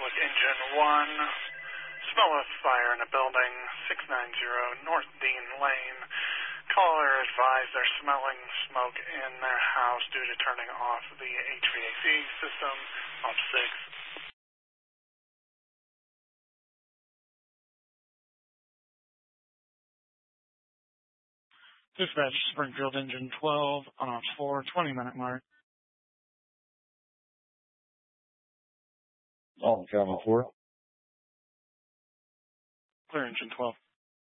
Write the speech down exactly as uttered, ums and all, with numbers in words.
Public Engine one. Smell of fire in a building, six ninety North Dean Lane. Caller advised they're smelling smoke in their house due to turning off the H V A C system. Off six. Dispatch, Springfield Engine twelve, on ops four, twenty minute mark. Oh, Calvin four. Clear Engine twelve.